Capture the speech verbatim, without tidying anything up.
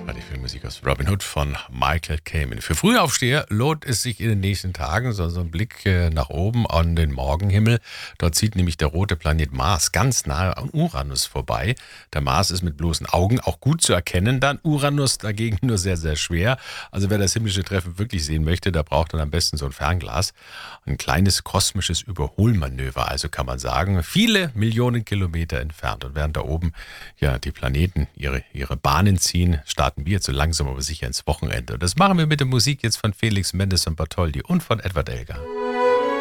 war die Filmmusik aus Robin Hood von Michael Kamen. Für Frühaufsteher lohnt es sich in den nächsten Tagen so, so ein Blick äh, nach oben an den Morgenhimmel. Dort zieht nämlich der rote Planet Mars ganz nahe an Uranus vorbei. Der Mars ist mit bloßen Augen auch gut zu erkennen, dann Uranus dagegen nur sehr, sehr schwer. Also wer das himmlische Treffen wirklich sehen möchte, der braucht dann am besten so ein Fernglas. Ein kleines kosmisches Überholmanöver, also kann man sagen, viele Millionen Kilometer entfernt. Und während da oben ja die Planeten ihre, ihre Bahnen ziehen, starten wir jetzt so langsam aber sicher ins Wochenende. Und das machen wir mit der Musik jetzt von Felix Mendes und Bartholdy und von Edward Elgar.